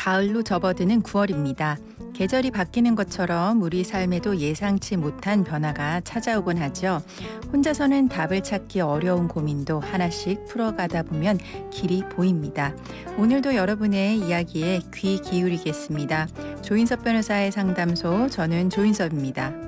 가을로 접어드는 9월입니다. 계절이 바뀌는 것처럼 우리 삶에도 예상치 못한 변화가 찾아오곤 하죠. 혼자서는 답을 찾기 어려운 고민도 하나씩 풀어가다 보면 길이 보입니다. 오늘도 여러분의 이야기에 귀 기울이겠습니다. 조인섭 변호사의 상담소, 저는 조인섭입니다.